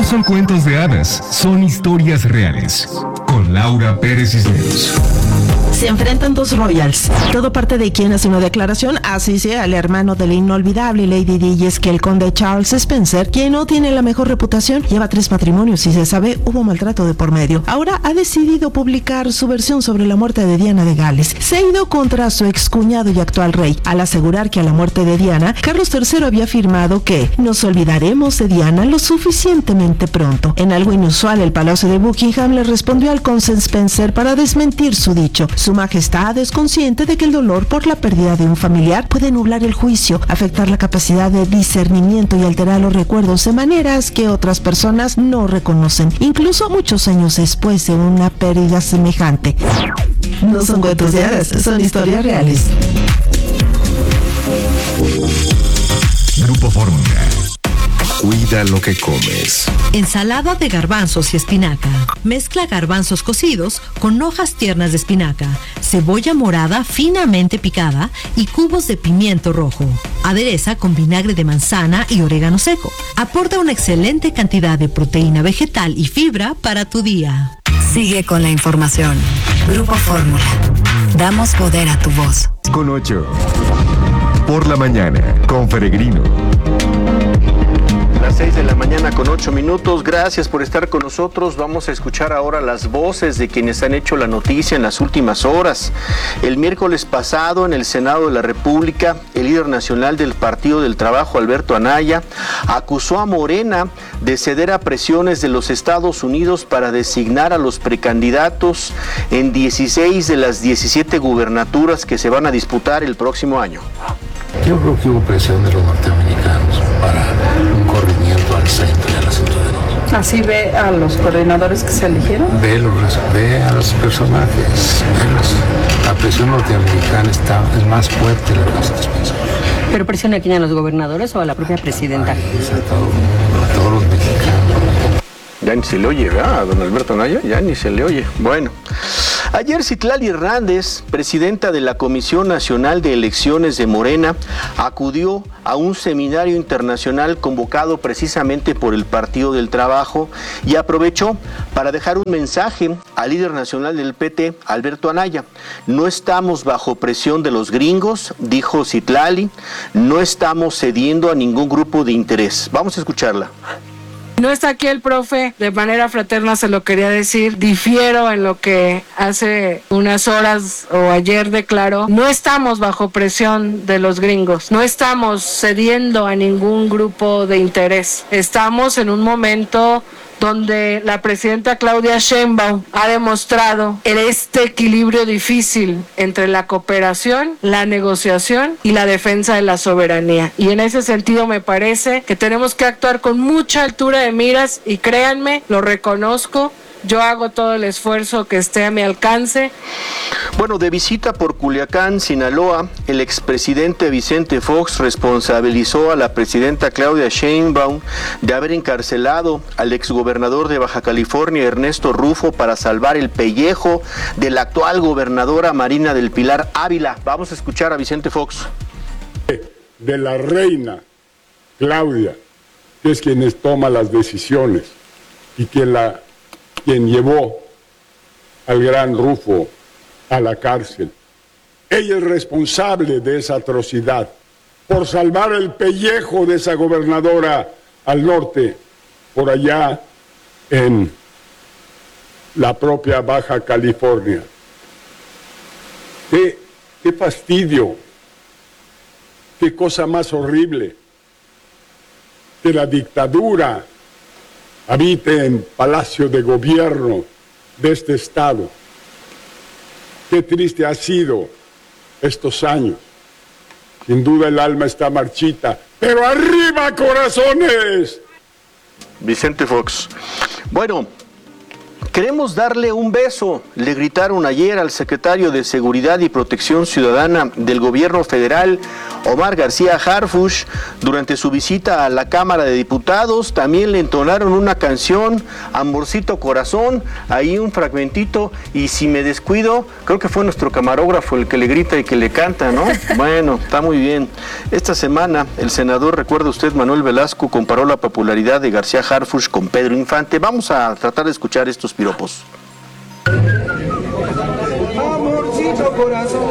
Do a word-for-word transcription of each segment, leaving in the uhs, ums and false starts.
No son cuentos de hadas, son historias reales. Con Laura Pérez Cisneros. Se enfrentan dos royals. Todo parte de quien hace una declaración, así sea el hermano de la inolvidable Lady Di, y es que el conde Charles Spencer, quien no tiene la mejor reputación, lleva tres matrimonios y se sabe hubo maltrato de por medio. Ahora ha decidido publicar su versión sobre la muerte de Diana de Gales. Se ha ido contra su excuñado y actual rey, al asegurar que a la muerte de Diana, Carlos tercero había afirmado que nos olvidaremos de Diana lo suficientemente pronto. En algo inusual, el Palacio de Buckingham le respondió al conde Spencer para desmentir su dicho. Su Majestad es consciente de que el dolor por la pérdida de un familiar puede nublar el juicio, afectar la capacidad de discernimiento y alterar los recuerdos de maneras que otras personas no reconocen, incluso muchos años después de una pérdida semejante. No son cuentos de hadas, son historias reales. Grupo Fórmula. Cuida lo que comes. Ensalada de garbanzos y espinaca. Mezcla garbanzos cocidos con hojas tiernas de espinaca, cebolla morada finamente picada y cubos de pimiento rojo. Adereza con vinagre de manzana y orégano seco. Aporta una excelente cantidad de proteína vegetal y fibra para tu día. Sigue con la información. Grupo Fórmula. Damos poder a tu voz. Con ocho. Por la mañana, con Peregrino. Las seis de la mañana con ocho minutos. Gracias por estar con nosotros. Vamos a escuchar ahora las voces de quienes han hecho la noticia en las últimas horas. El miércoles pasado, en el Senado de la República, el líder nacional del Partido del Trabajo, Alberto Anaya, acusó a Morena de ceder a presiones de los Estados Unidos para designar a los precandidatos en dieciséis de las diecisiete gubernaturas que se van a disputar el próximo año. Yo creo que hubo presión de los norteamericanos para un corrimiento al centro y a la cintura. ¿Así ve a los coordinadores que se eligieron? Ve, los, ve a los personajes. Los, la presión norteamericana está, es más fuerte de lo que nosotros pensamos. ¿Pero presiona a quién, a los gobernadores o a la propia presidenta? Ay, a, todo, a todos los mexicanos. Ya ni se le oye, ¿verdad? A don Alberto Anaya, ya ni se le oye. Bueno, ayer Citlali Hernández, presidenta de la Comisión Nacional de Elecciones de Morena, acudió a un seminario internacional convocado precisamente por el Partido del Trabajo y aprovechó para dejar un mensaje al líder nacional del P T, Alberto Anaya. No estamos bajo presión de los gringos, dijo Citlali, no estamos cediendo a ningún grupo de interés. Vamos a escucharla. No está aquí el profe, de manera fraterna se lo quería decir, difiero en lo que hace unas horas o ayer declaró, no estamos bajo presión de los gringos, no estamos cediendo a ningún grupo de interés, estamos en un momento donde la presidenta Claudia Sheinbaum ha demostrado este equilibrio difícil entre la cooperación, la negociación y la defensa de la soberanía. Y en ese sentido me parece que tenemos que actuar con mucha altura de miras y créanme, lo reconozco, yo hago todo el esfuerzo que esté a mi alcance. Bueno, de visita por Culiacán, Sinaloa, el expresidente Vicente Fox responsabilizó a la presidenta Claudia Sheinbaum de haber encarcelado al exgobernador de Baja California, Ernesto Rufo, para salvar el pellejo de la actual gobernadora Marina del Pilar Ávila. Vamos a escuchar a Vicente Fox. De la reina Claudia, que es quien toma las decisiones y quien la quien llevó al gran Rufo a la cárcel. Ella es responsable de esa atrocidad por salvar el pellejo de esa gobernadora al norte, por allá en la propia Baja California. Qué, qué fastidio, qué cosa más horrible, que la dictadura habite en Palacio de Gobierno de este estado. Qué triste ha sido estos años. Sin duda el alma está marchita, pero ¡arriba, corazones! Vicente Fox. Bueno, Queremos darle un beso, le gritaron ayer al secretario de Seguridad y Protección Ciudadana del Gobierno Federal, Omar García Harfuch, durante su visita a la Cámara de Diputados. También le entonaron una canción, Amorcito Corazón, ahí un fragmentito, y si me descuido, creo que fue nuestro camarógrafo el que le grita y que le canta, ¿no? Bueno, está muy bien. Esta semana, el senador, recuerda usted, Manuel Velasco, comparó la popularidad de García Harfuch con Pedro Infante. Vamos a tratar de escuchar estos piropos. Amorcito corazón.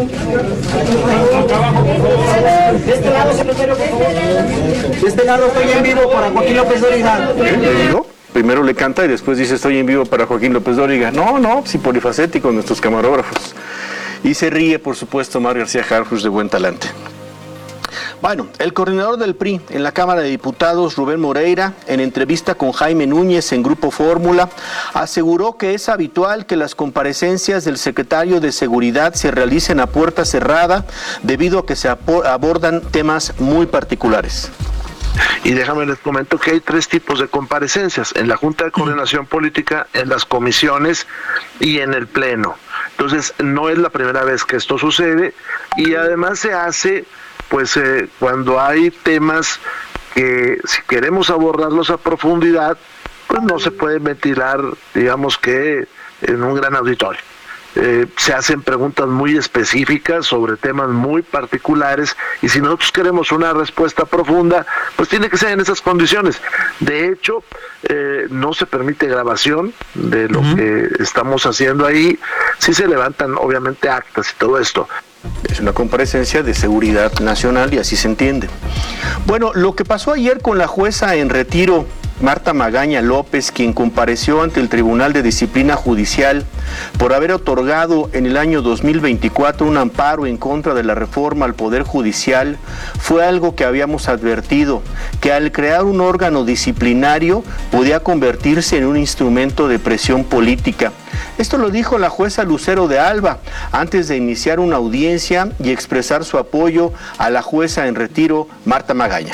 De este lado, secretario. De este lado estoy en vivo para Joaquín López Dóriga. Primero le canta y después dice estoy en vivo para Joaquín López Dóriga. No, no, sí, polifacéticos nuestros camarógrafos. Y se ríe, por supuesto, Omar García Harfuch, de buen talante. Bueno, el coordinador del P R I en la Cámara de Diputados, Rubén Moreira, en entrevista con Jaime Núñez en Grupo Fórmula, aseguró que es habitual que las comparecencias del secretario de Seguridad se realicen a puerta cerrada debido a que se abordan temas muy particulares. Y déjame les comento que hay tres tipos de comparecencias: en la Junta de Coordinación Política, en las comisiones y en el Pleno. Entonces, no es la primera vez que esto sucede, y además se hace pues eh, cuando hay temas que si queremos abordarlos a profundidad, pues no se puede ventilar, digamos que en un gran auditorio. Eh, se hacen preguntas muy específicas sobre temas muy particulares, y si nosotros queremos una respuesta profunda, pues tiene que ser en esas condiciones. De hecho, eh, no se permite grabación de lo uh-huh. que estamos haciendo ahí. Sí se levantan obviamente actas y todo esto. Es una comparecencia de seguridad nacional y así se entiende. Bueno, lo que pasó ayer con la jueza en retiro, Marta Magaña López, quien compareció ante el Tribunal de Disciplina Judicial por haber otorgado en el año dos mil veinticuatro un amparo en contra de la reforma al Poder Judicial, fue algo que habíamos advertido, que al crear un órgano disciplinario podía convertirse en un instrumento de presión política. Esto lo dijo la jueza Lucero de Alba antes de iniciar una audiencia y expresar su apoyo a la jueza en retiro, Marta Magaña.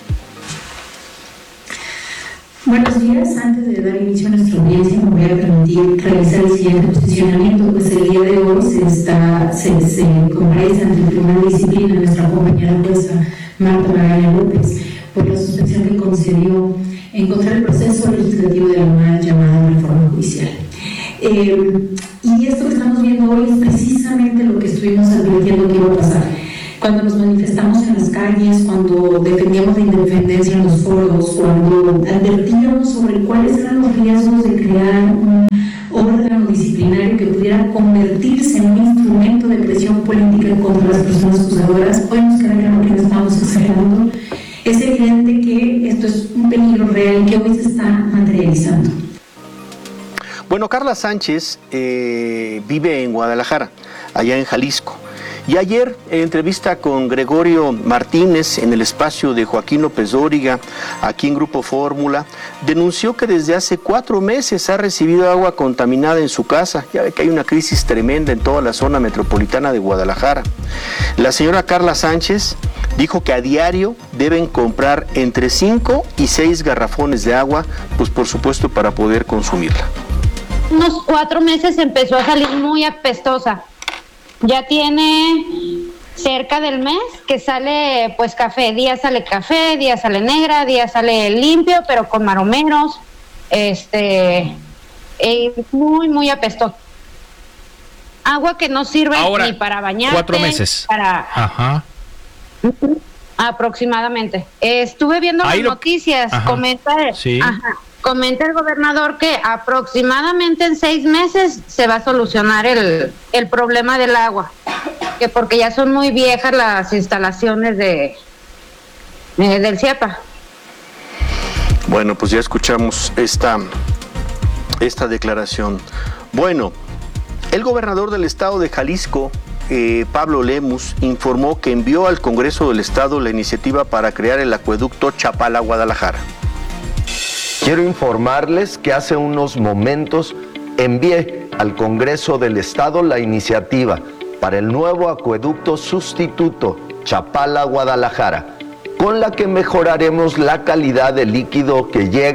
Buenos días. Antes de dar inicio a nuestra audiencia, me voy a permitir realizar el siguiente posicionamiento. Pues el día de hoy se, está, se, se comparece ante el Tribunal de Disciplina nuestra compañera jueza Marta Magaña López por la suspensión que concedió en contra del proceso legislativo de la mal llamada reforma judicial. Eh, y esto que estamos viendo hoy es precisamente lo que estuvimos advirtiendo que iba a pasar. Cuando nos manifestamos en las calles, cuando defendíamos la independencia en los foros, cuando advertíamos sobre cuáles eran los riesgos de crear un órgano disciplinario que pudiera convertirse en un instrumento de presión política contra las personas acusadoras, hoy nos queda claro que no estamos exagerando. Es evidente que esto es un peligro real que hoy se está materializando. Bueno, Carla Sánchez eh, vive en Guadalajara, allá en Jalisco. Y ayer, en entrevista con Gregorio Martínez en el espacio de Joaquín López Dóriga, aquí en Grupo Fórmula, denunció que desde hace cuatro meses ha recibido agua contaminada en su casa. Ya ve que hay una crisis tremenda en toda la zona metropolitana de Guadalajara. La señora Carla Sánchez dijo que a diario deben comprar entre cinco y seis garrafones de agua, pues por supuesto para poder consumirla. Unos cuatro meses empezó a salir muy apestosa. Ya tiene cerca del mes que sale pues café, día sale café, día sale negra, día sale limpio, pero con maromeros, este, eh, muy, muy apestoso. Agua que no sirve ahora, ni para bañarte. Cuatro meses. Para... Ajá. Aproximadamente. Eh, estuve viendo Ahí las lo... noticias, ajá. comenta... Sí. Ajá. Comenta el gobernador que aproximadamente en seis meses se va a solucionar el, el problema del agua, que porque ya son muy viejas las instalaciones de, de del CIEPA. Bueno, pues ya escuchamos esta, esta declaración. Bueno, el gobernador del estado de Jalisco, eh, Pablo Lemus, informó que envió al Congreso del Estado la iniciativa para crear el acueducto Chapala-Guadalajara. Quiero informarles que hace unos momentos envié al Congreso del Estado la iniciativa para el nuevo acueducto sustituto Chapala-Guadalajara, con la que mejoraremos la calidad del líquido que llega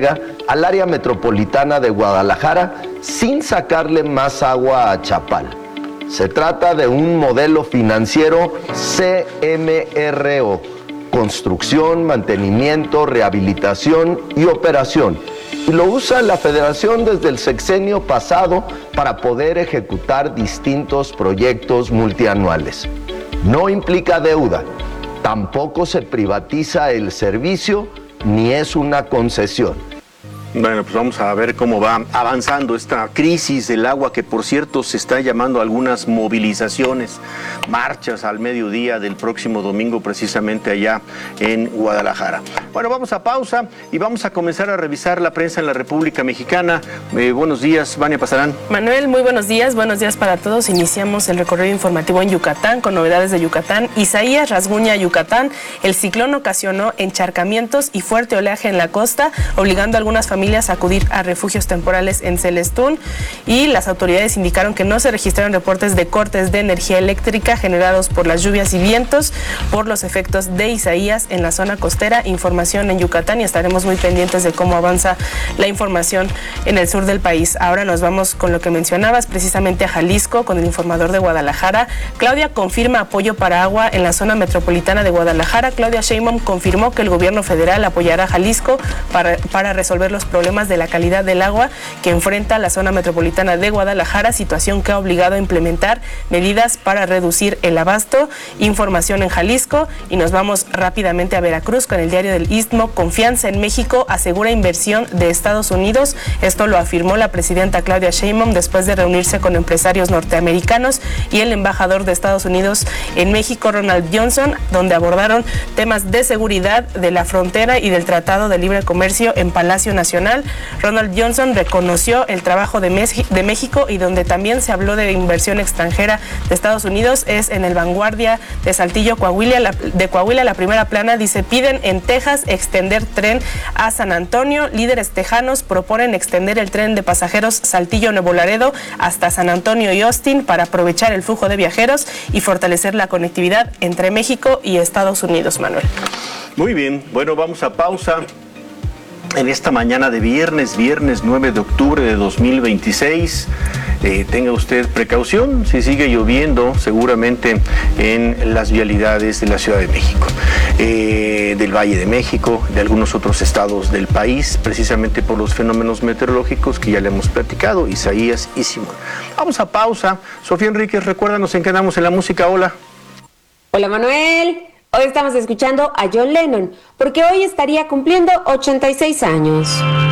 al área metropolitana de Guadalajara sin sacarle más agua a Chapala. Se trata de un modelo financiero C M R O, construcción, mantenimiento, rehabilitación y operación. Y lo usa la Federación desde el sexenio pasado para poder ejecutar distintos proyectos multianuales. No implica deuda, tampoco se privatiza el servicio ni es una concesión. Bueno, pues vamos a ver cómo va avanzando esta crisis del agua, que por cierto se está llamando a algunas movilizaciones, marchas al mediodía del próximo domingo, precisamente allá en Guadalajara. Bueno, vamos a pausa y vamos a comenzar a revisar la prensa en la República Mexicana. Eh, buenos días, Vania Pasarán. Manuel, muy buenos días, buenos días para todos. Iniciamos el recorrido informativo en Yucatán con novedades de Yucatán. Isaías rasguña Yucatán. El ciclón ocasionó encharcamientos y fuerte oleaje en la costa, obligando a algunas familias a acudir a refugios temporales en Celestún, y las autoridades indicaron que no se registraron reportes de cortes de energía eléctrica generados por las lluvias y vientos por los efectos de Isaías en la zona costera. Información en Yucatán, y estaremos muy pendientes de cómo avanza la información en el sur del país. Ahora nos vamos con lo que mencionabas, precisamente a Jalisco, con el informador de Guadalajara. Claudia confirma apoyo para agua en la zona metropolitana de Guadalajara. Claudia Sheinbaum confirmó que el gobierno federal apoyará a Jalisco para, para resolver los problemas de la calidad del agua que enfrenta la zona metropolitana de Guadalajara, situación que ha obligado a implementar medidas para reducir el abasto. Información en Jalisco, y nos vamos rápidamente a Veracruz con el diario del Istmo. Confianza en México asegura inversión de Estados Unidos. Esto lo afirmó la presidenta Claudia Sheinbaum después de reunirse con empresarios norteamericanos y el embajador de Estados Unidos en México, Ronald Johnson, donde abordaron temas de seguridad de la frontera y del Tratado de Libre Comercio en Palacio Nacional. Ronald Johnson reconoció el trabajo de, de México, y donde también se habló de inversión extranjera de Estados Unidos es en el Vanguardia de Saltillo, Coahuila. La, de Coahuila, la primera plana dice: piden en Texas extender tren a San Antonio. Líderes tejanos proponen extender el tren de pasajeros Saltillo-Nuevo Laredo hasta San Antonio y Austin para aprovechar el flujo de viajeros y fortalecer la conectividad entre México y Estados Unidos, Manuel. Muy bien, bueno, vamos a pausa. En esta mañana de viernes, viernes nueve de octubre de dos mil veintiséis, eh, tenga usted precaución si sigue lloviendo, seguramente en las vialidades de la Ciudad de México, eh, del Valle de México, de algunos otros estados del país, precisamente por los fenómenos meteorológicos que ya le hemos platicado, Isaías y Simón. Vamos a pausa. Sofía Enríquez, recuérdanos en qué andamos en la música. Hola. Hola, Manuel. Hoy estamos escuchando a John Lennon, porque hoy estaría cumpliendo ochenta y seis años.